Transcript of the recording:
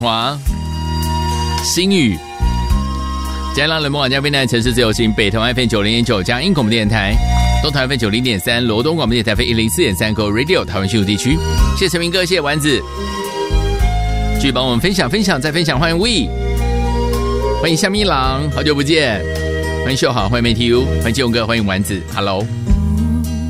华、新宇、嘉浪人民网加边南城市自由行，北投 FM 90.9，嘉音广播电台，东台 FM 90.3，罗东广播电台 FM 104.3 Go Radio 台湾西部地区。谢谢陈明哥，谢谢丸子，继续帮我们分享再分享，欢迎 We， 欢迎夏咪郎，好久不见，欢迎秀好，欢迎 Matthew， 欢迎金勇哥，欢迎丸子 ，Hello。